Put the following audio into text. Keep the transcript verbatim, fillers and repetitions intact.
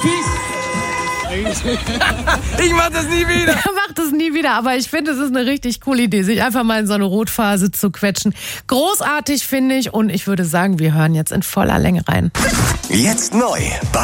Ich mach das nie wieder. Er macht das nie wieder, aber ich finde, es ist eine richtig coole Idee, sich einfach mal in so eine Rotphase zu quetschen. Großartig, finde ich, und ich würde sagen, wir hören jetzt in voller Länge rein. Jetzt neu bei